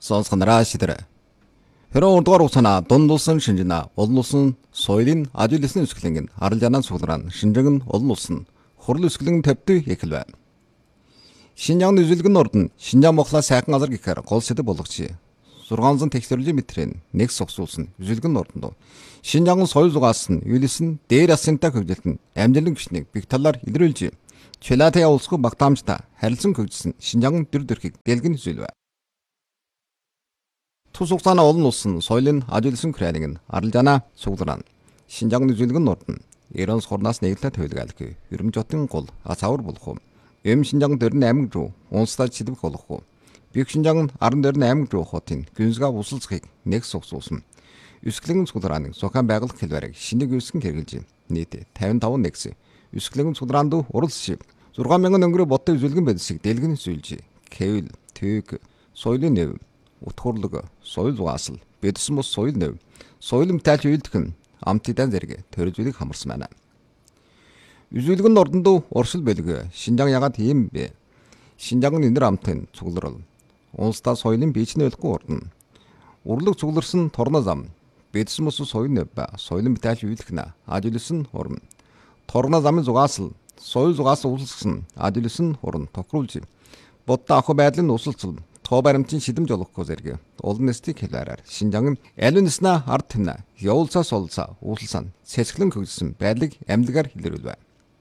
Сонсгонараа шидэрэ. Хэрэн урдугаар уцана дунд улсын шинжина олон улсын соёлын ажил ёсны өсгөлэн арал жанаан суглараа шинжэн олон улсын хурал өсгөлэн тавьдаг эхэлвэ. Шинжааны үзүүлгэн ордон Шинжаан Монголаа сайхан газар гэхээр гол сэдэв болгоч. 600 технологи метрийн нэг согсуулсан үзүүлгэн ордонд Шинжаан соёл зугаас нь юулсэн дээр асынтай хөгжилтөнд амжилтын гүшнийг бих талаар илрүүлж Челатая улсгүй багтаамжтай харилцан хөгжсөн Шинжаан төр төрхийг дэлгэн зүйлвэ. Тус хугацааны олон улсын соёлын ажигласан хүрээлэн арал жанаа суглараа Шинжааны үзүүлгэн ордон Иран сурнаас нэглэлтэй төлөвлөлг ерөмж отын гол ацавар болох юм. Эм Шинжаан 48 руу унстай чидвэх болох юм. Бих Шинжаан 18 руу хотын гүнзга усалцгийг нэг согсуулсан. Өсгөлэн суглааны сухаан байгуулах хэлбэрийг шинийг өсгөн хэрэгжилж нийт 55 нэгсэн. Өсгөлэн суглаанд уралш 6000 өнгөрөө бодтой үзүүлгэн байдсыг дэлгэн зүйлж Кевл төг соёлын нэв утгуурлаг соёл зугаасл бидсэн бус соёл нэв соёл мэдээлж үйлдэх амтыдан зэрэг төрөжүүлэг хамарсан байна. Үзүүлгэн ордонд уршил бэлэг Шинжаан ягаад ийм бэ? Шинжаан энэр амтын цугларал улстай соёлын бичний ойлгохгүй ордон урлаг цугларсан торно зам бидсэн бус соёл нэв ба соёл мэдээлж үйлдэх нэ ажигласан урам торно замын зугаасл соёл зугаас улссан ажигласан уран тохируулж бодтой ах байдлын усалцал тоо баримтын шидэмж олохгүй зэрэг олон нэстийг хэлээрээр Шинжаан алюнсна ард тэмнэ явуулсаа солсаа ууслсан цэцгэлэн хөгжсөн байдлыг амьдгаар илэрүүлвэ.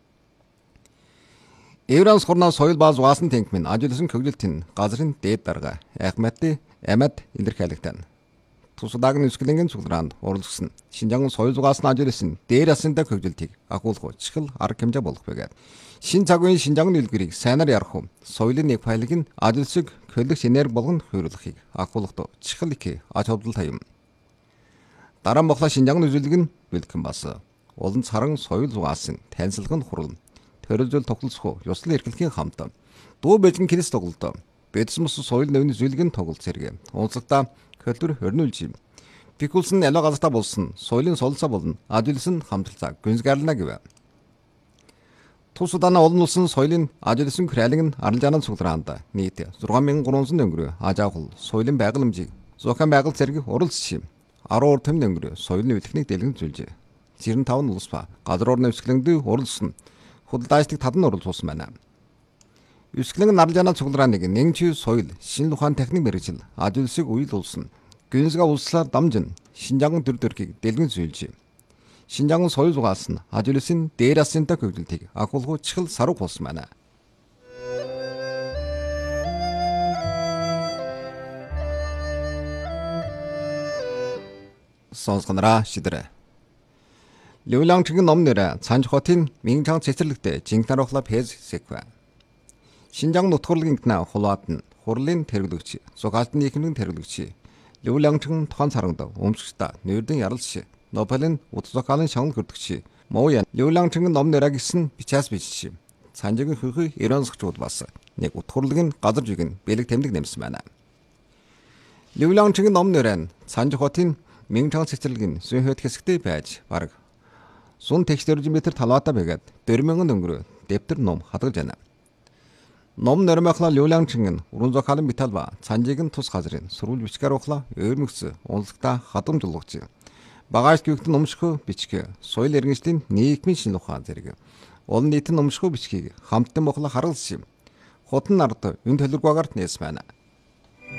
Евранс хорноо соёл бааз угаасан тэнхмэн ажигласан хөгжилтийн газрын дээд дарга Ахмадын амьд илэрхийлэгтэн тусдаагийн өсгөлэнгийн цуглаанд уралсан Шинжаан соёл зугаасан ажигласан дээр асынтай хөгжилтийг агуулгуу чихэл арга хэмжээ болох байгаад шин цаг үеийн Шинжаан үлгэрийг сайнаар ярах уу соёлын нэг файлыг нь ажилсаг хөлөгч энерги болгон хөрөлөхийг агуулгад чихэл их аж холбогдол юм. Дараа Монголын Шинжаан үзүүлэг нь бэлгэн бас олон царан соёл зугаасан танилцлагын хурал төрөлжөл тоглолцох ёслол эрхлэхийн хамт дуу бэлгэн крэс тоглолт бидсэн мус соёл нэвний зүйлгэн тоглолт зэрэг унцлагта культур хөрнүүлж юм. Пикулсын аль газартаа болсон соёлын солилцоо болон ажилсан хамталцаа гүнзгарлана гэв. Тус удаана олон улсын соёлын ажилсан хүрээлэн арал жанаан цуглаанд нийт 6300 өнгөрөө ажаахул соёлын байгууламжийг зохион байгуулалт зэрэг уралдаж 10 төмн өнгөрөө соёлын үйлчлэгийг дэлгэн зүйлж 95 улс ба газар орны өсгөлөнд уралсан худалдаачдыг тадан уралдуулсан байна. Өсгөлэн арал жанаан цуглааныг нэгж соёл шинэ ухаан техник мэргэжил ажилсаг үйл улсан гүнзга улслаар дамжин Шинжаан төр төрхийг дэлгэн зүйлж Шинжаан соёл зугаас нь ажилсын дээр асынтай хөгжилтийг агуулгуу чихэл саруу болсон байна. Сонсгонараа шидэрэ. Левлангчгийн ном нэрэ Цанж хотын Минчан цэцэрлэгтээ жинхэнэ рохла пэз секвэ. Шинжаан нутгуурлын гинэ хулаат нь хурлын тэргэлэгч зугаалтны ихэнхэн тэргэлэгч Левлангчгийн тохон царангад өмсгчта нэрдэн яралч Нобелийн утсакалын шагнал хүрдэгч Моян Левлангчгийн ном нэрэ гэсэн бичээс бичиж Цанжгийн хөрхи иронсгчуд бас нэг утгуурлын газар жиг нь бэлэг тэмдэг нэмсэн байна. Левлангчгийн ном нэрэ Цанж хотын Минчан цэцэрлэгийн зүйн хөт хэсэгтээ байж бараг сун технологи метр талаатай байгаад 4000 өнгөрөө дэвтэр ном хадгалж байна. Ном нэрмэхла Левлангчгийн уран зохиолын металл ба Цанжгийн тус газрын сурвал бичгээр ухла өөрмөгс унлагта хадамжуулгач багаж гүйгтэн өмшхөө бичгээ соёл иргэншлийн нийгмийн шинэ ухаан зэрэг олон нийтийн өмшхөө бичгийг хамтдан бохла харгалж юм. Хотын ард энэ төлөвлөгөөгээр нээсэн байна.